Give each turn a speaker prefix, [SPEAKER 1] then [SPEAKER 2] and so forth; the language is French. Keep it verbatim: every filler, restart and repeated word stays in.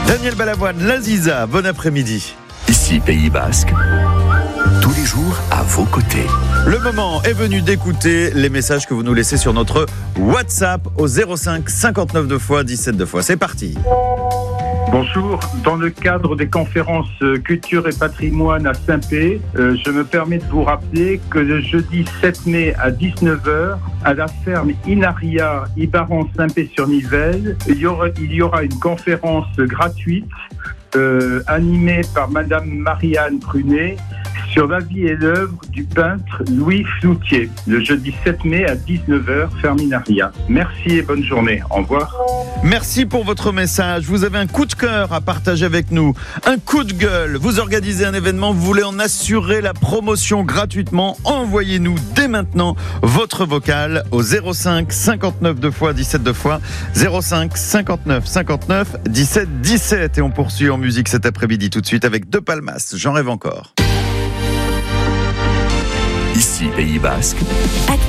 [SPEAKER 1] Daniel Balavoine, L'Aziza, bon après-midi.
[SPEAKER 2] Ici Pays Basque, tous les jours à vos côtés.
[SPEAKER 1] Le moment est venu d'écouter les messages que vous nous laissez sur notre WhatsApp au zéro cinq cinquante-neuf deux fois dix-sept deux fois. C'est parti.
[SPEAKER 3] Bonjour, dans le cadre des conférences Culture et Patrimoine à Saint-Pé, euh, je me permets de vous rappeler que le jeudi sept mai à dix-neuf heures, à la ferme Inaria, Ibaran-Saint-Pé-sur-Nivelle, il y aura, il y aura une conférence gratuite euh, animée par Madame Marianne Prunet sur la vie et l'œuvre du peintre Louis Floutier, le jeudi sept mai à dix-neuf heures, ferme Inaria. Merci et bonne journée. Au revoir.
[SPEAKER 1] Merci pour votre message. Vous avez un coup de cœur à partager avec nous, un coup de gueule. Vous organisez un événement, vous voulez en assurer la promotion gratuitement. Envoyez-nous dès maintenant votre vocal au zéro cinq cinquante-neuf deux fois dix-sept deux fois, zéro cinq cinquante-neuf cinquante-neuf dix-sept dix-sept. Et on poursuit en musique cet après-midi tout de suite avec De Palmas. J'en rêve encore.
[SPEAKER 2] Ici Pays Basque.